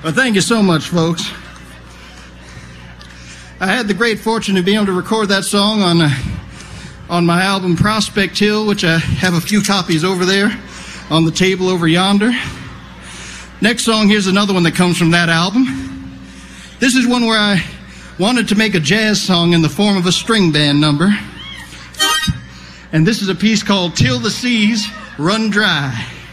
Well, thank you so much, folks. I had the great fortune of being able to record that song on my album Prospect Hill, which I have a few copies over there on the table over yonder. Next song, here's another one that comes from that album. This is one where I wanted to make a jazz song in the form of a string band number. And this is a piece called Till the Seas Run Dry.